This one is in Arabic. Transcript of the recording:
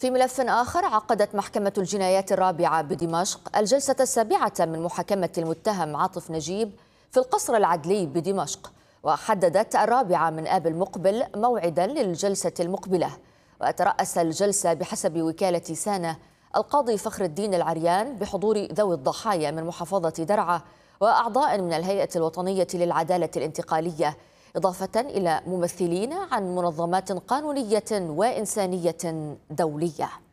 في ملف آخر، عقدت محكمة الجنايات الرابعة بدمشق الجلسة السابعة من محاكمة المتهم عاطف نجيب في القصر العدلي بدمشق، وحددت الرابعة من آب المقبل موعدا للجلسة المقبلة. وترأس الجلسة بحسب وكالة سانة القاضي فخر الدين العريان بحضور ذوي الضحايا من محافظة درعا وأعضاء من الهيئة الوطنية للعدالة الانتقالية، إضافة إلى ممثلين عن منظمات قانونية وإنسانية دولية.